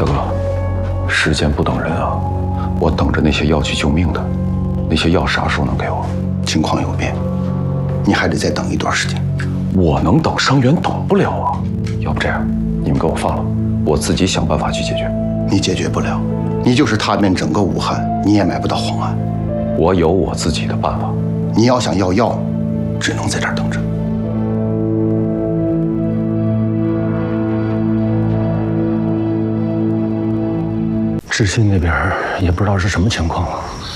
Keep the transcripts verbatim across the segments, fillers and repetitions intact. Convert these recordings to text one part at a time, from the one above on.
大哥，时间不等人啊，我等着那些药去救命的，那些药啥时候能给我？ 情况有变，你还得再等一段时间。 我能等，伤员等不了啊。要不这样，你们给我放了，我自己想办法去解决。 你解决不了，你就是踏遍整个武汉，你也买不到黄安。 我有我自己的办法。 你要想要药，只能在这儿等着。 知信那边也不知道是什么情况了。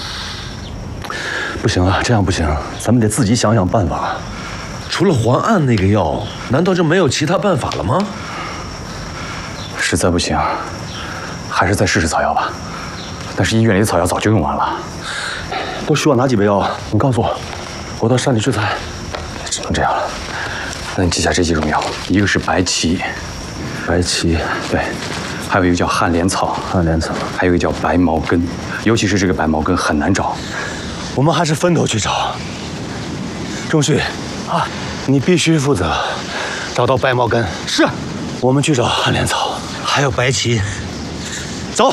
不行啊，这样不行，咱们得自己想想办法。 除了黄安那个药，难道就没有其他办法了吗？ 实在不行，还是再试试草药吧。但是医院里的草药早就用完了。都需要哪几味药？你告诉我，我到山里去采。只能这样了。那你记下这几种药，一个是白芪，白芪，对。还有一个叫旱莲草，旱莲草，还有一个叫白茅根，尤其是这个白茅根很难找，我们还是分头去找。钟旭，啊，你必须负责找到白茅根。是，我们去找旱莲草，还有白芪。走。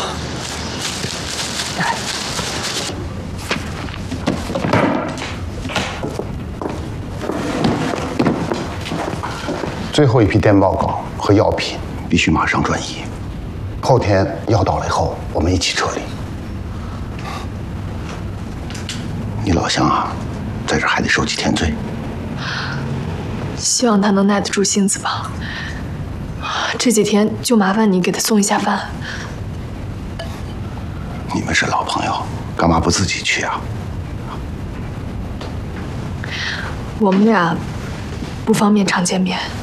最后一批电报稿和药品必须马上转移。后天药到了以后，我们一起撤离。你老乡啊，在这还得受几天罪。 希望他能耐得住性子吧。这几天就麻烦你给他送一下饭。 你们是老朋友，干嘛不自己去啊？ 我们俩不方便常见面。